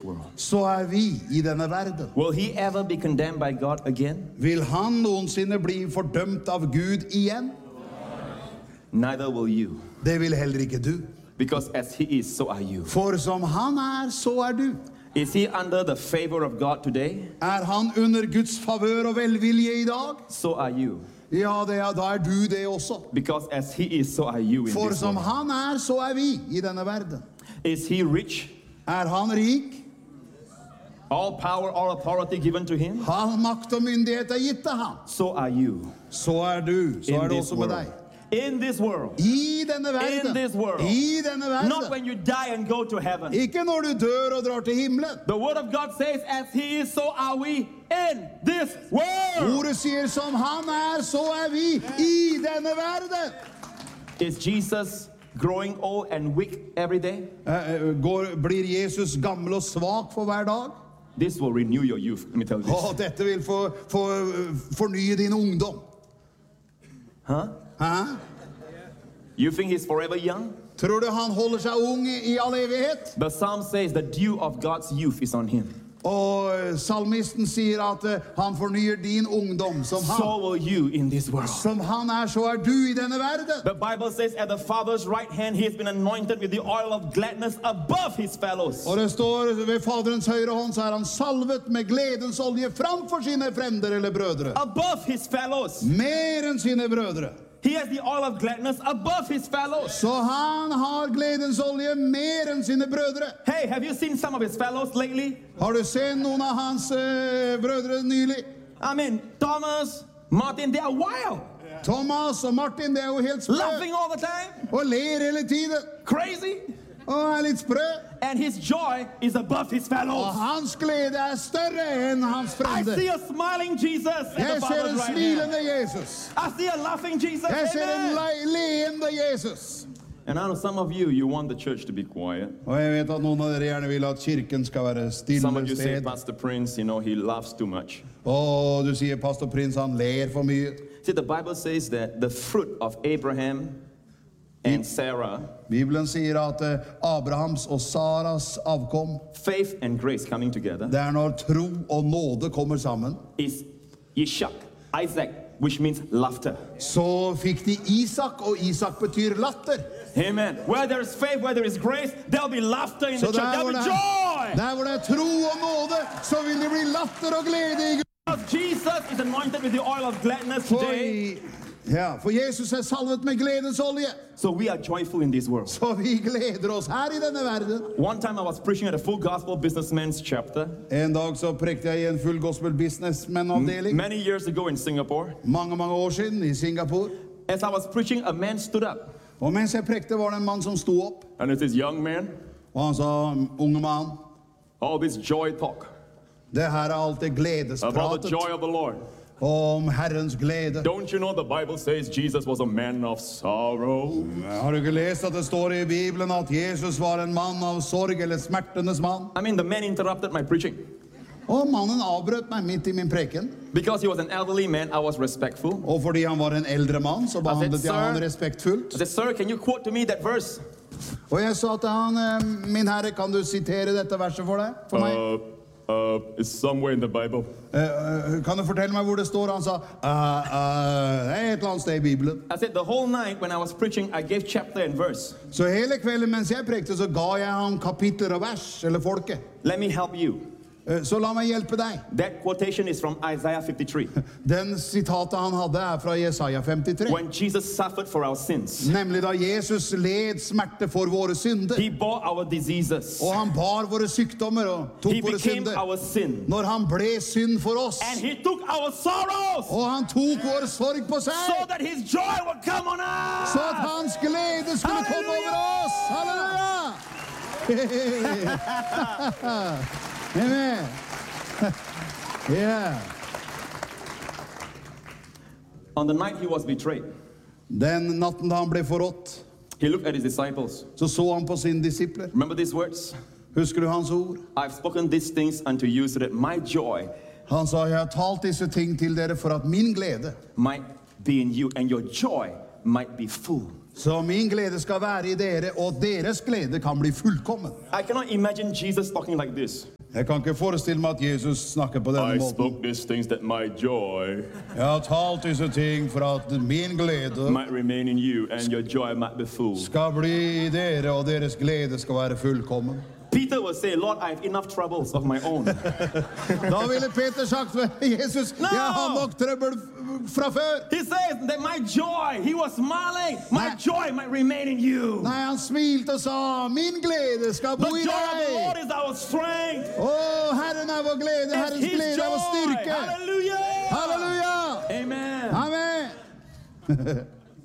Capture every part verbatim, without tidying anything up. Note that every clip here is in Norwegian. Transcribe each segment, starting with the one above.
world. så er vi i denne verden. Will he ever be condemned by God again? Vil han noensinne bli fordømt av Gud igjen? Neither will you. Det vil heller ikke du. Because as he is, so are you. For som han er, så er du. Is he under the favor of God today? Er han under Guds favør og velvilje i dag? So are you. Ja, det er, da er du det også. Because as he is, so are you in For this som world. han er, så er vi i denne verden. Is he rich? Er han rik? All power, all authority given to him? All makt og myndighet er gitt til han. So are you. Så er du, så In er det this også med world. deg. In this world. I denne In verden. this world. I denne Not when verden. you die and go to heaven. Ikke når du dør og drar til himmelen. The word of God says, as he is, so are we in this world. Ordet sier som han er, så er vi i denne verden. Is Jesus growing old and weak every day? Eh, eh, Går, blir Jesus gammel og svak for hver dag? This will renew your youth. Let me tell you this. Å, dette vil få, få, fornye din ungdom. Huh? Hæ? You think he's forever young? Tror du han holder seg ung i all evighet? The psalm says the dew of God's youth is on him. Og salmisten sier at eh, han fornyer din ungdom som So han. will you in this world. Som han er, så er du i denne verden. The Bible says at the Father's right hand he has been anointed with the oil of gladness above his fellows. Og det står ved Faderens høyre hånd, så er han salvet med gledens olje framfor sine frender eller brødre. Above his fellows. Mer enn sine brødre. He has the oil of gladness above his fellows. Så han har gledens olje mer enn sine brødre. Hey, have you seen some of his fellows lately? Har du sett noen av hans eh, brødre nylig? I mean, Thomas, Martin, they are wild. Thomas og Martin, det er jo helt sprø. Laughing all the time. Og ler hele tiden. Crazy. Og er litt sprø. And his joy is above his Og fellows. hans glede er større enn hans I frender. see a smiling Jesus at Jeg the ser Father's en right hand. smilende Jesus. I see a laughing Jesus. Jeg ser en Amen. le- leende Jesus. And I know some of you, you want the church to be quiet. Og jeg vet at noen av dere gjerne vil at kirken skal være Some stille of you say, sted. Pastor Prince, you know, he laughs too much. Og du sier pastor Prins, han ler for mye. See, the Bible says that the fruit of Abraham and Sarah, Bibelen sier at eh, Abrahams og Saras avkom, faith and grace coming together, det er når tro og nåde kommer sammen. is Ishak, Isaac, which means laughter. Så fikk de Isak, og Isak betyr latter. Amen. Where there is faith, where there is grace, there'll be laughter in Så the church. der hvor, There'll det be er, joy. der hvor det er tro og nåde, så vil det bli latter og glede i Gud. Because Jesus is anointed with the oil of gladness For, today. ja, for Jesus er salvet med gledens olje. So we are joyful in this world. Så vi gleder oss her i denne verden. One time I was preaching at a full gospel businessman's chapter En dag så prekte jeg i en full gospel businessman-avdeling. many years ago in Singapore. Mange, mange år siden i Singapore. As I was preaching, a man stood up. Og mens jeg prekte var det en mann som sto opp. And it's this young man, Og han sa, unge mann, all this joy talk det her er alt det about the gledespratet joy of the Lord. om Herrens glede. Don't you know the Bible says Jesus was a man of sorrow? Har du ikke lest at det står i Bibelen at Jesus var en mann av sorg eller smertenes mann? I mean, the man interrupted my preaching. Og mannen avbrøt meg midt i min preken. Because he was an elderly man, I was respectful. Og fordi han var en eldre mann, så behandlet jeg "Sir." han respektfullt. I said, sir, can you quote to me that verse? Og jeg sa til han, eh, min herre, kan du sitere dette verset for deg? For meg? Uh, uh, it's somewhere in the Bible. Eh, eh, kan du fortelle meg hvor det står? Han sa, «Eh, eh, det er et eller annet sted i Bibelen. I said, the whole night when I was preaching, I gave chapter and verse. Så hele kvelden mens jeg prekte, så ga jeg ham kapitler og vers, eller folket. Let me help you. Eh, Så la meg hjelpe deg. That quotation is from Isaiah fifty-three. Den sitatet han hadde er fra Jesaja femtitre. When Jesus suffered for our sins, Nemlig da Jesus led smerte for våre synder. he bore our diseases. Og han bar våre sykdommer og tok He våre became synder. our sin. Når han ble synd for oss. And he took our sorrows Og han tok vår sorg på so seg. that his joy would come on us. Så at hans glede skulle komme over oss. Halleluja! Amen. Yeah. On the night he was betrayed, Den natten da han ble forrådt, he looked at his disciples. så så han på sine disipler. Remember these words? Husker du hans ord? I've spoken these things unto you so that my joy Han sa, jeg har talt disse ting til dere for at min glede, might be in you and your joy might be full. så min glede skal være i dere, og deres glede kan bli fullkommen. I cannot imagine Jesus talking like this. Jeg kan ikke forestille meg at Jesus snakker på denne I måten. spoke these things that my joy Jeg har talt disse ting for at min glede might remain in you and your joy might be full. skal bli i dere, og deres glede skal være fullkommen. Peter will say, Lord, I have enough troubles of my own. Da ville Peter sagt ved Jesus, No! jeg har nok trøbbel fra før. He says that my joy, he was smiling, my Nei. joy might remain in you. Nei, han smilte og sa, min glede skal The bo i joy of the Lord deg. is our strength. Å, Herren er vår glede, It's Herrens his glede er vår joy. styrke. Hallelujah. Halleluja! Amen. Amen.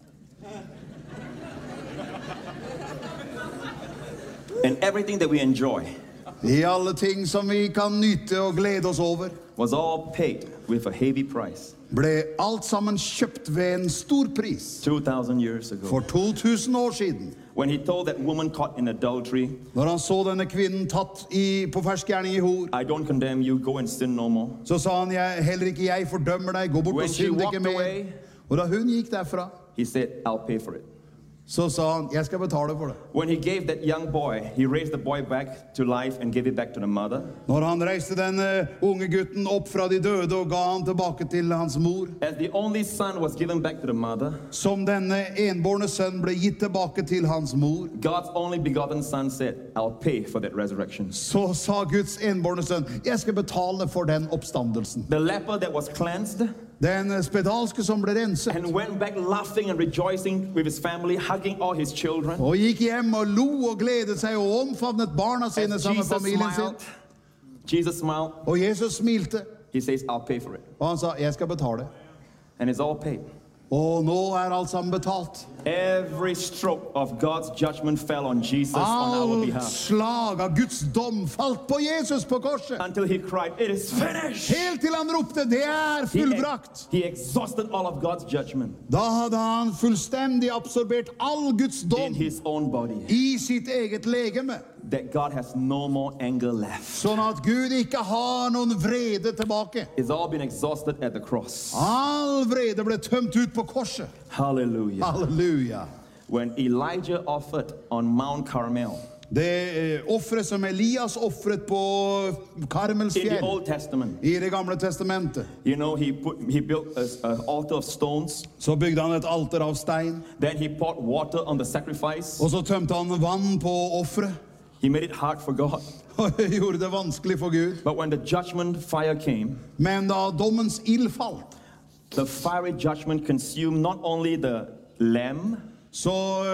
And everything that we enjoy I alle ting som vi kan nyte og glede oss over, was all paid with a heavy price ble alt sammen kjøpt ved en stor pris two thousand years ago. for to tusen år siden. When he told that woman caught in adultery, Når han så denne kvinnen tatt i, på fersk gjerning i hor, I don't condemn you, go and sin no more. så sa han, jeg, heller ikke jeg fordømmer deg, gå bort When og she synd ikke walked mer. away, Og da hun gikk derfra, he said, I'll pay for it. så sa han, jeg skal betale for det. When he gave that young boy, he raised the boy back to life and gave it back to the mother. Når han reiste den eh, unge gutten opp fra de døde og ga han tilbake til hans mor, As the only son was given back to the mother, som denne enbårne sønn ble gitt tilbake til hans mor, God's only begotten son said, I'll pay for that resurrection. så sa Guds enbårne sønn, jeg skal betale for den oppstandelsen. The leper that was cleansed Den spedalske som ble renset, and went back laughing and rejoicing with his family, hugging all his children. og gikk hjem og lo og gledet seg og omfavnet barna sine As sammen med Jesus familien sin. smiled, Jesus smiled, Og Jesus smilte, he says, I'll pay for it. og han sa, jeg skal betale. And it's all paid. Og nå er alt sammen betalt. Every stroke of God's judgment fell on Jesus on our Alt behalf. slag av Guds dom falt på Jesus på korset. Until he cried, it is finished. Helt til han ropte, det er He, fullbrakt. he exhausted all of God's judgment Da hadde han fullstendig absorbert all Guds in dom his own body. i sitt eget legeme. That God has no more anger left. Sånn at Gud ikke har noen vrede tilbake. It's all been exhausted at the cross. All vrede ble tømt ut på korset. Hallelujah. Halleluja. When Elijah offered on Mount Carmel Det eh, offeret som Elias offret på Karmels in the fjell Old Testament, i det gamle testamentet, you know, he put he built an altar of stones. så bygde han et alter av stein, Then he poured water on the sacrifice. og så tømte han vann på offeret, He made it hard for God. og gjorde det vanskelig for Gud. But when the judgment fire came, Men da dommens ild falt, the fiery judgment consumed not only the lamb, så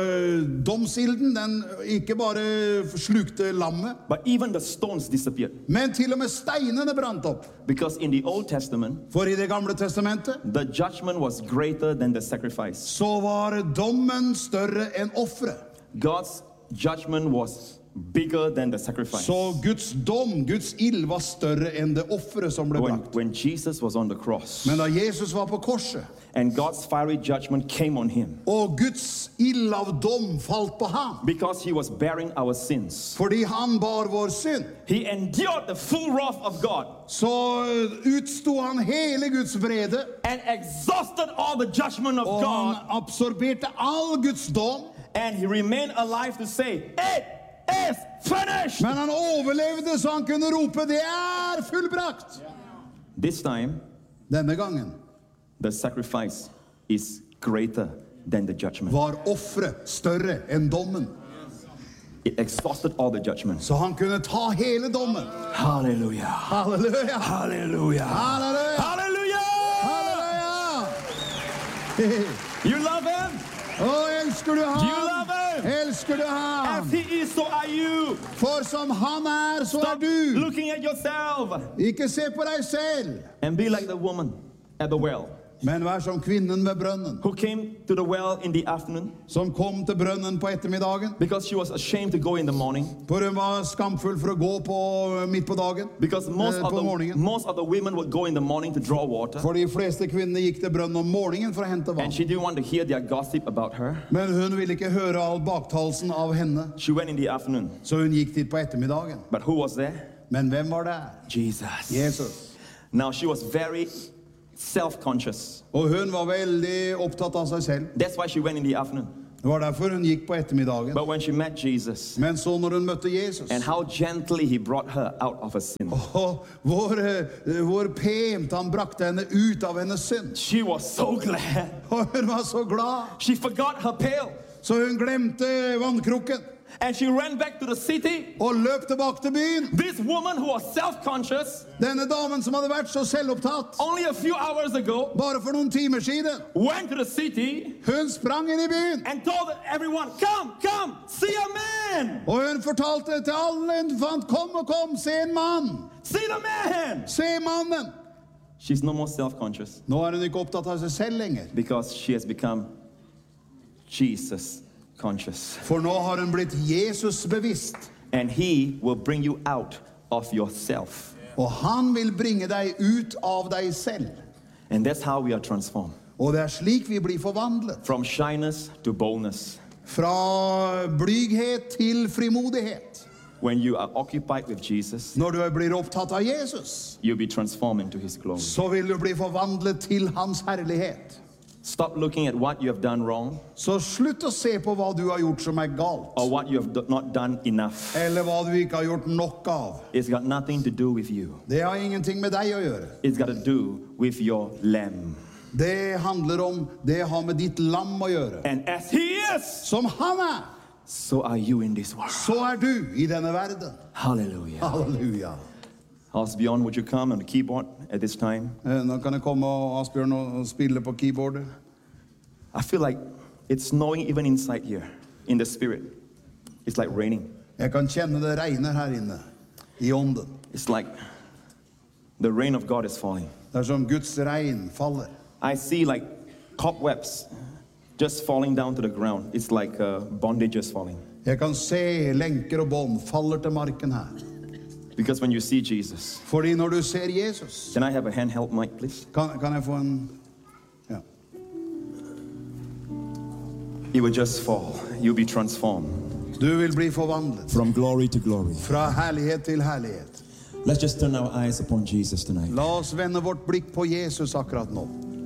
øh, domsilden, den ikke bare slukte lammet, but even the stones disappeared. men til og med steinene brant opp. Because in the Old Testament, For i det gamle testamentet, the judgment was greater than the sacrifice. så var dommen større enn offeret. God's judgment was bigger than the sacrifice. Så Guds dom, Guds ild var større enn det offeret som ble When, brakt. when Jesus was on the cross Men da Jesus var på korset, and God's fiery judgment came on him og Guds ild av dom falt på ham, because he was bearing our sins, fordi han bar vår synd, he endured the full wrath of God så utsto han hele Guds vrede, and exhausted all the judgment of og han God, absorberte all Guds dom, and he remained alive to say, it is finished. men han overlevde så han kunne rope, det er fullbrakt. This time, Denne gangen the sacrifice is greater than the judgment. var offeret større enn dommen, It exhausted all the judgment. så han kunne ta hele dommen. Hallelujah. Halleluja! Hallelujah. Halleluja! Hallelujah. Halleluja! You love him? Å, elsker du Do you ham? love him? Elsker du ham? As he is, so are you. For som han er, så er Stop du. looking at yourself Ikke se på deg selv, and be like the woman at the well men vær som kvinnen ved brønnen, who came to the well in the afternoon som kom til brønnen på ettermiddagen, because she was ashamed to go in the morning. for hun var skamfull for å gå på midt på dagen, Because most eh, of på the morgenen. most of the women would go in the morning to draw water, For de fleste kvinnene gikk til brønnen om morgenen for å hente vann. and she didn't want to hear their gossip about her. Men hun ville ikke høre all baktalelsen av henne, She went in the afternoon. så hun gikk dit på ettermiddagen. But who was there? Men hvem var der? Jesus. Jesus. Now she was very self-conscious. Og hun var veldig opptatt av seg selv. That's why she went in the afternoon. Det var derfor hun gikk på ettermiddagen. But when she met Jesus, Men så når hun møtte Jesus, and how gently he brought her out of her sin, og hvor, eh, hvor pent han brakte henne ut av hennes synd. she was so glad. Og hun var så glad, She forgot her pail, så hun glemte vannkrukken and she ran back to the city. og løp tilbake til byen. This woman who was self-conscious Denne damen som hadde vært så selvopptatt only a few hours ago bare for noen timer siden, went to the city hun sprang inn i byen, and told everyone, come, come, see a man, og hun fortalte til alle hun fant, kom og kom, se en mann, see the man. se mannen. She's no more self-conscious Nå er hun ikke opptatt av seg selv lenger, because she has become Jesus conscious. for nå har hun blitt Jesus bevisst, And he will bring you out of yourself. og han vil bringe deg ut av deg selv. And that's how we are transformed. Og det er slik vi blir forvandlet. From shyness to boldness. Fra blyghet til frimodighet. When you are occupied with Jesus, Når du blir opptatt av Jesus, you'll be transformed into his glory. så vil du bli forvandlet til hans herlighet. Stop looking at what you have done wrong Så slutt å se på hva du har gjort som er galt, or what you have do- not done enough. eller hva du ikke har gjort nok av. It's got nothing to do with you. Det har ingenting med deg å gjøre. It's got to do with your lamb. Det handler om, det har med ditt lam å gjøre. And as he is, Som han er, so are you in this world. så er du i denne verden. Hallelujah. Halleluja. Asbjørn, would you come on the keyboard at this time? Eh, Nå kan jeg komme og Asbjørn og og spille på keyboardet. I feel like it's snowing even inside here, in the spirit. It's like raining. Jeg kan kjenne det regner her inne, i ånden. It's like the rain of God is falling. Det er som Guds regn faller. I see like cobwebs just falling down to the ground. It's like uh, bondages falling. Jeg kan se lenker og bånd faller til marken her. Because when you see Jesus, Fordi når du ser Jesus, can I have a handheld mic, please? kan, kan jeg få en... Ja. It will just fall. You'll be transformed. Du vil bli forvandlet From glory to glory. fra herlighet til herlighet. Let's just turn our eyes upon Jesus tonight. La oss vende vårt blikk på Jesus akkurat nå.